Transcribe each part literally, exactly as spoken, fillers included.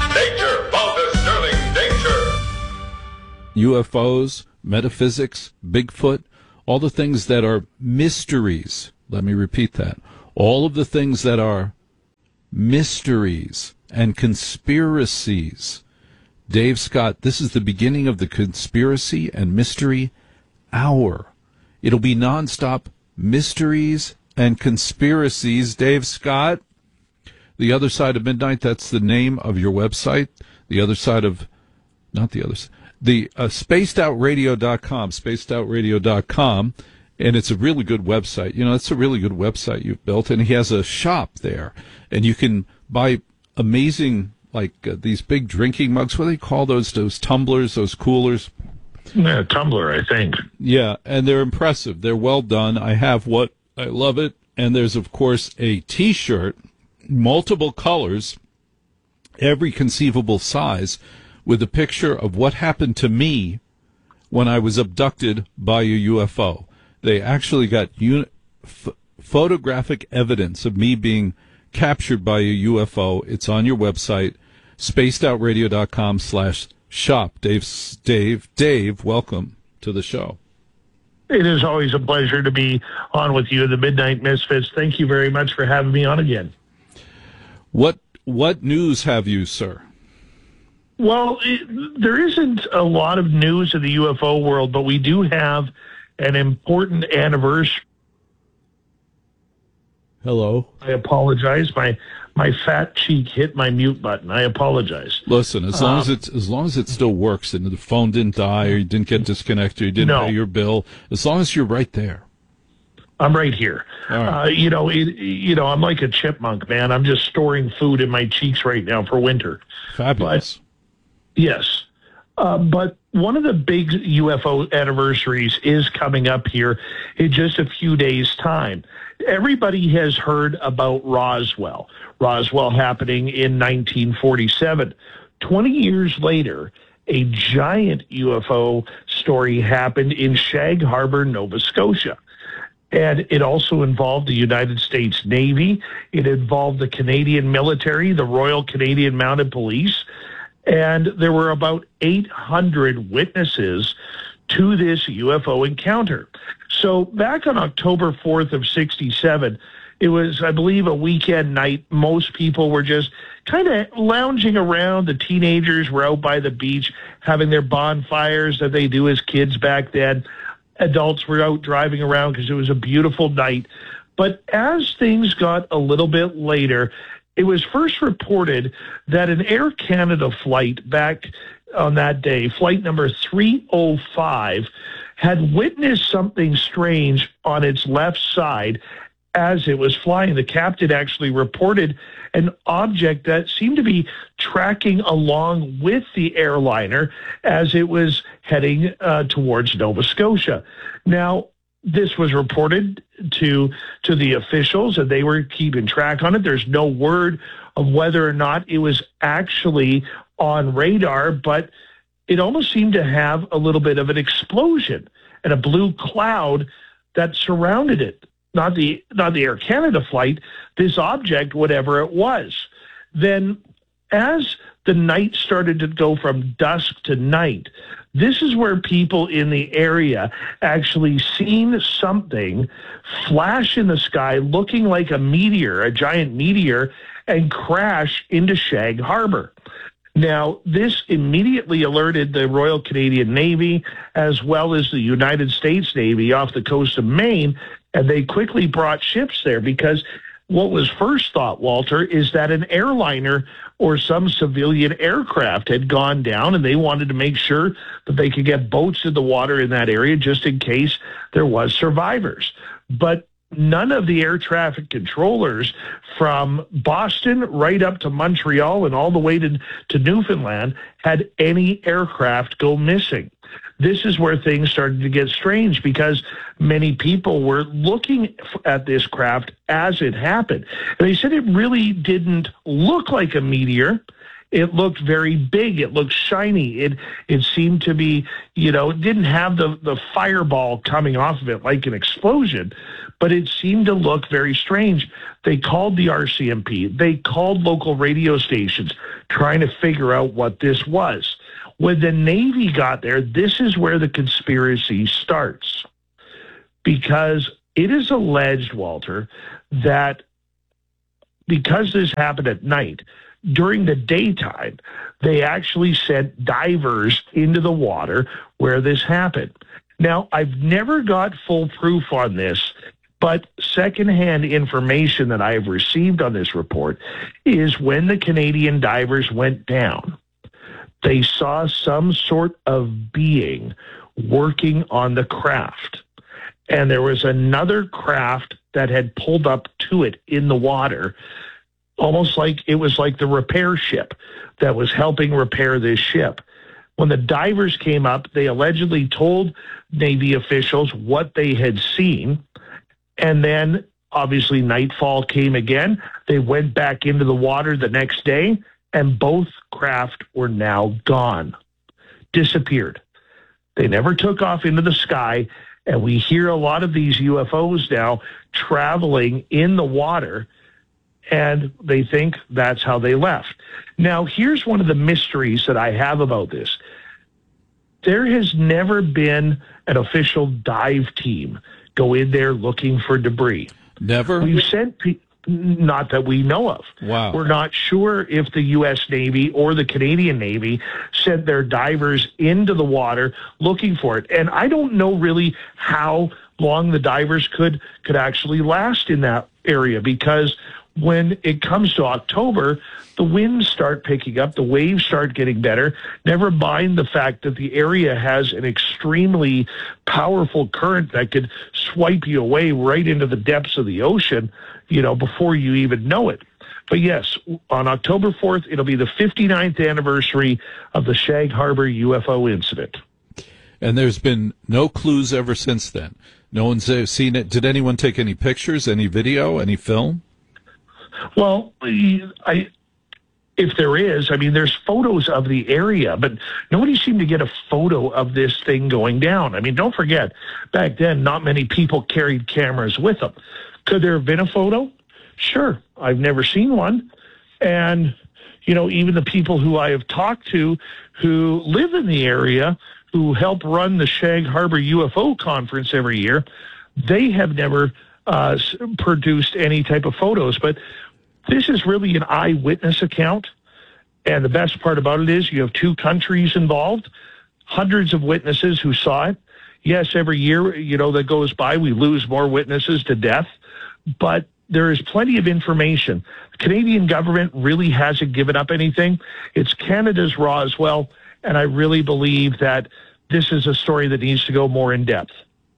Danger, Walter Sterling, danger. U F Os, metaphysics, Bigfoot, all the things that are mysteries. Let me repeat that. All of the things that are mysteries and conspiracies. Dave Scott, this is the beginning of the Conspiracy and Mystery Hour. It'll be nonstop mysteries and conspiracies. Dave Scott, The Other Side of Midnight, that's the name of your website. The Other Side of, not the other side, the uh, spaced out radio dot com, spaced out radio dot com, and it's a really good website. You know, it's a really good website you've built, and he has a shop there, and you can buy amazing, like uh, these big drinking mugs. What do they call those? Those tumblers, those coolers? Yeah, tumbler, I think. Yeah, and they're impressive. They're well done. I have what I love it, and there's of course a T-shirt, multiple colors, every conceivable size, with a picture of what happened to me when I was abducted by a U F O. They actually got uni- f- photographic evidence of me being captured by a U F O. It's on your website, spaced out radio dot com slash shop. Dave, Dave, Dave, welcome to the show. It is always a pleasure to be on with you, the Midnight Misfits. Thank you very much for having me on again. What what news have you, sir? Well, it, there isn't a lot of news in the U F O world, but we do have an important anniversary. Hello. I apologize. My my fat cheek hit my mute button. I apologize. Listen, as long um, as it's as long as it still works and the phone didn't die or you didn't get disconnected, or you didn't no. pay your bill, as long as you're right there. I'm right here. Right. Uh, you know, it, you know, I'm like a chipmunk, man. I'm just storing food in my cheeks right now for winter. Fabulous. But, yes. Uh, but one of the big U F O anniversaries is coming up here in just a few days' time. Everybody has heard about Roswell. Roswell happening in nineteen forty-seven. twenty years later, a giant U F O story happened in Shag Harbor, Nova Scotia. And it also involved the United States Navy. It involved the Canadian military, the Royal Canadian Mounted Police. And there were about eight hundred witnesses to this U F O encounter. So back on October fourth of sixty-seven, it was, I believe, a weekend night. Most people were just kind of lounging around. The teenagers were out by the beach having their bonfires that they do as kids back then. Adults were out driving around because it was a beautiful night. But as things got a little bit later, it was first reported that an Air Canada flight back on that day, flight number three oh five, had witnessed something strange on its left side as it was flying. The captain actually reported an object that seemed to be tracking along with the airliner as it was heading uh, towards Nova Scotia. Now, this was reported to to the officials, and they were keeping track on it. There's no word of whether or not it was actually on radar, but it almost seemed to have a little bit of an explosion and a blue cloud that surrounded it. Not the not the Air Canada flight, this object, whatever it was. Then as the night started to go from dusk to night, this is where people in the area actually seen something flash in the sky looking like a meteor, a giant meteor, and crash into Shag Harbor. Now, this immediately alerted the Royal Canadian Navy as well as the United States Navy off the coast of Maine, and they quickly brought ships there because what was first thought, Walter, is that an airliner or some civilian aircraft had gone down, and they wanted to make sure that they could get boats in the water in that area just in case there was survivors. But none of the air traffic controllers from Boston right up to Montreal and all the way to, to Newfoundland had any aircraft go missing. This is where things started to get strange because many people were looking at this craft as it happened. And they said it really didn't look like a meteor. It looked very big. It looked shiny. It it seemed to be, you know, it didn't have the, the fireball coming off of it like an explosion, but it seemed to look very strange. They called the R C M P. They called local radio stations trying to figure out what this was. When the Navy got there, this is where the conspiracy starts. Because it is alleged, Walter, that because this happened at night, during the daytime, they actually sent divers into the water where this happened. Now, I've never got full proof on this, but secondhand information that I have received on this report is when the Canadian divers went down, they saw some sort of being working on the craft. And there was another craft that had pulled up to it in the water, almost like it was like the repair ship that was helping repair this ship. When the divers came up, they allegedly told Navy officials what they had seen. And then, obviously, nightfall came again. They went back into the water the next day, and both craft were now gone, disappeared. They never took off into the sky, and we hear a lot of these U F Os now traveling in the water, and they think that's how they left. Now, here's one of the mysteries that I have about this. There has never been an official dive team go in there looking for debris. Never? We've sent people, not that we know of. Wow. We're not sure if the U S Navy or the Canadian Navy sent their divers into the water looking for it. And I don't know really how long the divers could could actually last in that area, because when it comes to October, the winds start picking up, the waves start getting better, never mind the fact that the area has an extremely powerful current that could swipe you away right into the depths of the ocean, you know, before you even know it. But yes, on October fourth, it'll be the fifty-ninth anniversary of the Shag Harbor U F O incident. And there's been no clues ever since then. No one's seen it. Did anyone take any pictures, any video, any film? Well, I, if there is, I mean, there's photos of the area, but nobody seemed to get a photo of this thing going down. I mean, don't forget, back then, not many people carried cameras with them. Could there have been a photo? Sure. I've never seen one. And, you know, even the people who I have talked to who live in the area, who help run the Shag Harbor U F O conference every year, they have never uh, produced any type of photos. But this is really an eyewitness account. And the best part about it is you have two countries involved, hundreds of witnesses who saw it. Yes, every year, you know, that goes by, we lose more witnesses to death. But there is plenty of information. The Canadian government really hasn't given up anything. It's Canada's Roswell, and I really believe that this is a story that needs to go more in depth.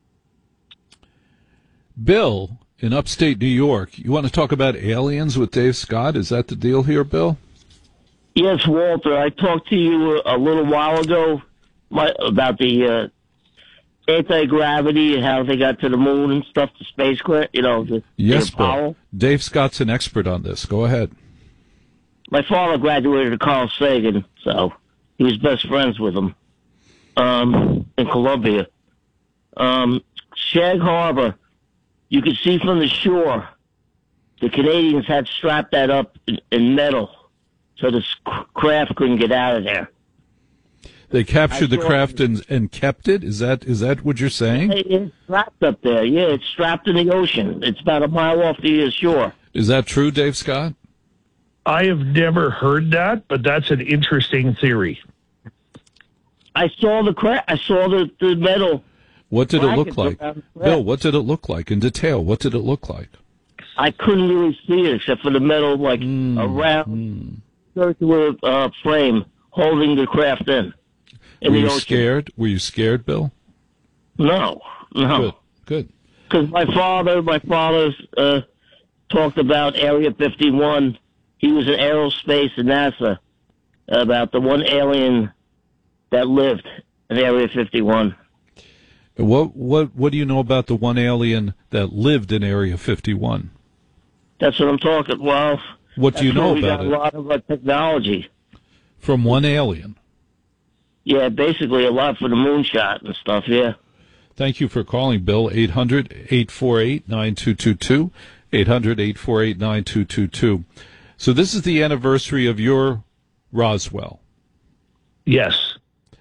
Bill, in upstate New York, you want to talk about aliens with Dave Scott? Is that the deal here, Bill? Yes, Walter. I talked to you a little while ago my, about the uh, anti-gravity and how they got to the moon and stuff, the spacecraft, you know. The, yes, the Bill. Dave Scott's an expert on this. Go ahead. My father graduated at Carl Sagan, so he was best friends with him um, in Columbia. Um, Shag Harbor, you could see from the shore, the Canadians had strapped that up in, in metal so the craft couldn't get out of there. They captured the craft and, and kept it? Is that is that what you're saying? It's strapped up there. Yeah, it's strapped in the ocean. It's about a mile off the shore. Is that true, Dave Scott? I have never heard that, but that's an interesting theory. I saw the craft. I saw the, the metal. What did it look like? Bill, what did it look like in detail? What did it look like? I couldn't really see it except for the metal, like mm, around mm. circular uh, frame holding the craft in. in Were the you ocean. scared? Were you scared, Bill? No, no. Good, good. Because my father, my father uh, talked about Area fifty-one. He was in aerospace at NASA, about the one alien that lived in Area fifty-one. What what what do you know about the one alien that lived in Area fifty-one? That's what I'm talking. Well, what do you know we about got it? A lot of uh, technology From one alien. Yeah, basically a lot for the moonshot and stuff. Yeah. Thank you for calling, Bill. eight hundred, eight four eight, nine two two two. eight hundred, eight four eight, nine two two two. So this is the anniversary of your Roswell. Yes.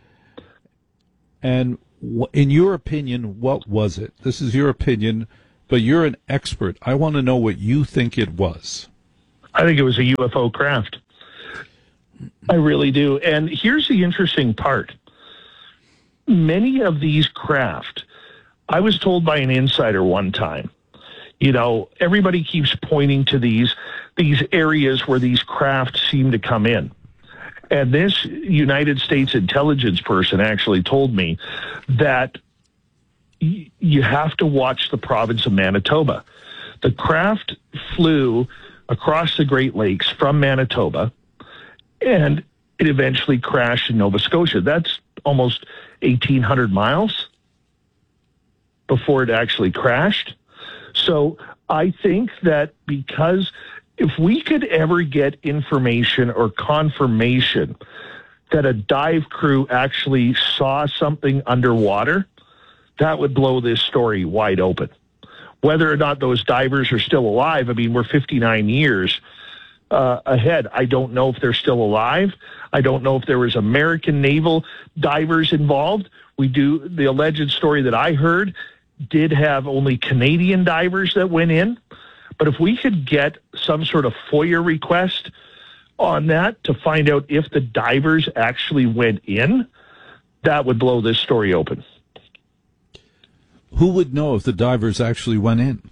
And in your opinion, what was it? This is your opinion, but you're an expert. I want to know what you think it was. I think it was a U F O craft. I really do. And here's the interesting part. Many of these craft, I was told by an insider one time, you know, everybody keeps pointing to these these areas where these craft seem to come in. And this United States intelligence person actually told me that y- you have to watch the province of Manitoba. The craft flew across the Great Lakes from Manitoba, and it eventually crashed in Nova Scotia. That's almost eighteen hundred miles before it actually crashed. So I think that because if we could ever get information or confirmation that a dive crew actually saw something underwater, that would blow this story wide open. Whether or not those divers are still alive, I mean, we're fifty-nine years uh, ahead. I don't know if they're still alive. I don't know if there was American naval divers involved. We do, the alleged story that I heard did have only Canadian divers that went in. But if we could get some sort of FOIA request on that to find out if the divers actually went in, that would blow this story open. Who would know if the divers actually went in?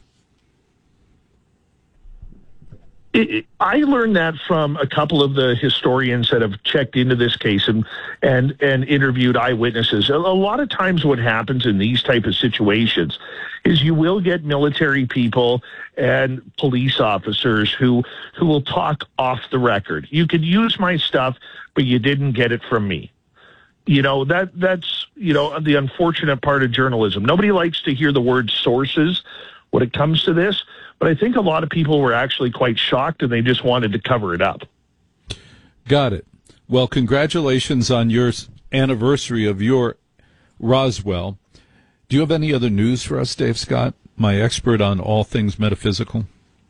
It, it, I learned that from a couple of the historians that have checked into this case and and, and interviewed eyewitnesses. A, a lot of times what happens in these type of situations is you will get military people and police officers who who will talk off the record. You could use my stuff, but you didn't get it from me. You know, that that's, you know, the unfortunate part of journalism. Nobody likes to hear the word sources when it comes to this, but I think a lot of people were actually quite shocked and they just wanted to cover it up. Got it. Well, congratulations on your anniversary of your Roswell. Do you have any other news for us, Dave Scott, my expert on all things metaphysical?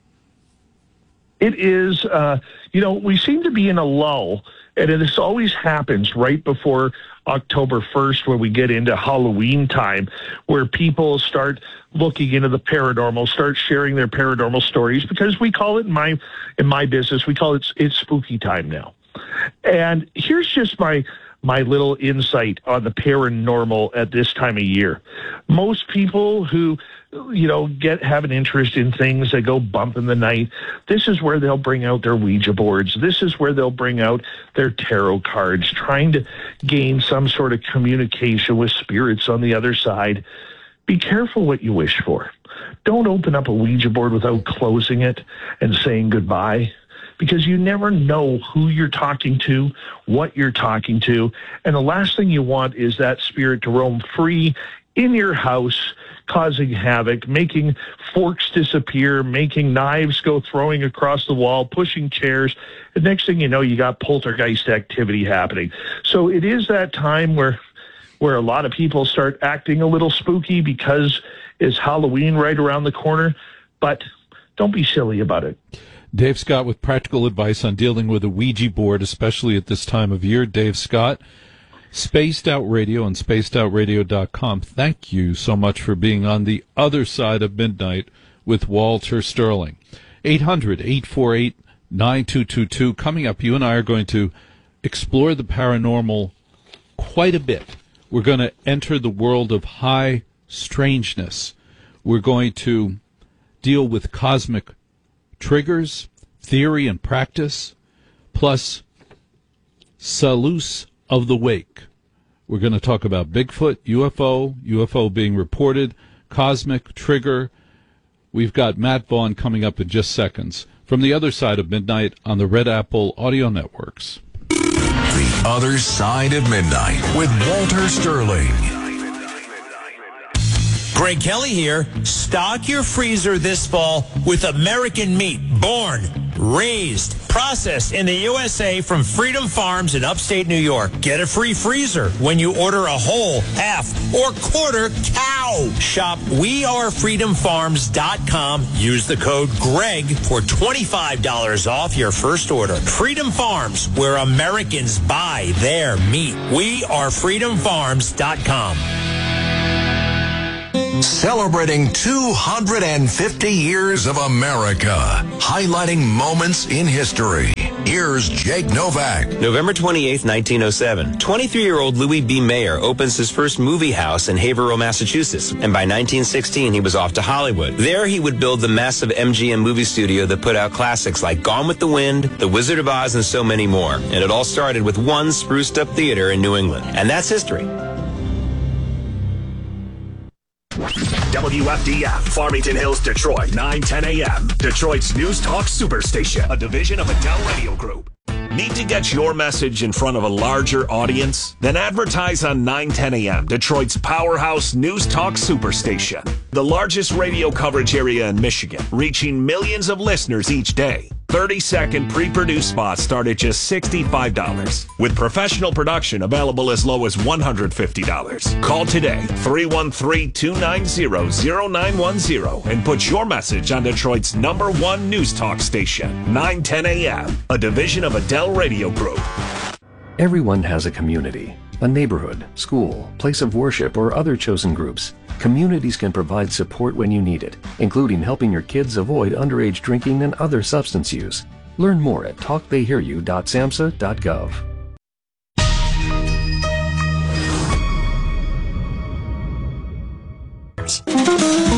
It is, uh, you know, we seem to be in a lull, and this always happens right before October first when we get into Halloween time, where people start looking into the paranormal, start sharing their paranormal stories, because we call it in my in my business, we call it it's spooky time now. And here's just my my little insight on the paranormal at this time of year. Most people who, you know, get have an interest in things that go bump in the night, this is where they'll bring out their Ouija boards. This is where they'll bring out their tarot cards, trying to gain some sort of communication with spirits on the other side. Be careful what you wish for. Don't open up a Ouija board without closing it and saying goodbye, because you never know who you're talking to, what you're talking to, and the last thing you want is that spirit to roam free in your house, causing havoc, making forks disappear, making knives go throwing across the wall, pushing chairs. The next thing you know, you got poltergeist activity happening. So it is that time where where a lot of people start acting a little spooky because it's Halloween right around the corner, but don't be silly about it. Dave Scott with practical advice on dealing with a Ouija board, especially at this time of year. Dave Scott, Spaced Out Radio and spaced out radio dot com. Thank you so much for being on the other side of midnight with Walter Sterling. eight hundred, eight four eight, nine two two two. Coming up, you and I are going to explore the paranormal quite a bit. We're going to enter the world of high strangeness. We're going to deal with cosmic triggers, theory and practice, plus Salus of the Wake. We're going to talk about Bigfoot, U F O, U F O being reported, cosmic trigger. We've got Matt Vaughn coming up in just seconds from the other side of midnight on the Red Apple Audio Networks. The Other Side of Midnight with Walter Sterling. Greg Kelly here. Stock your freezer this fall with American meat, born, raised, processed in the U S A from Freedom Farms in upstate New York. Get a free freezer when you order a whole, half, or quarter cow. Shop we are freedom farms dot com. Use the code Greg for twenty-five dollars off your first order. Freedom Farms, where Americans buy their meat. we are freedom farms dot com. Celebrating two hundred fifty years of America, highlighting moments in history. Here's Jake Novak. November twenty-eighth, nineteen oh seven. twenty-three-year-old Louis B. Mayer opens his first movie house in Haverhill, Massachusetts, and by nineteen sixteen he was off to Hollywood. There he would build the massive M G M movie studio that put out classics like Gone with the Wind, The Wizard of Oz, and so many more. And it all started with one spruced-up theater in New England. And that's history. W F D F, Farmington Hills, Detroit, nine ten a.m. Detroit's News Talk Superstation, a division of Adele Radio Group. Need to get your message in front of a larger audience? Then advertise on nine ten a.m., Detroit's powerhouse News Talk Superstation, the largest radio coverage area in Michigan, reaching millions of listeners each day. thirty-second pre-produced spots start at just sixty-five dollars, with professional production available as low as one hundred fifty dollars. Call today, three one three, two nine zero, zero nine one zero, and put your message on Detroit's number one news talk station, nine ten a.m., a division of Adele Radio Group. Everyone has a community, a neighborhood, school, place of worship, or other chosen groups. Communities can provide support when you need it, including helping your kids avoid underage drinking and other substance use. Learn more at talk they hear you dot samhsa dot gov.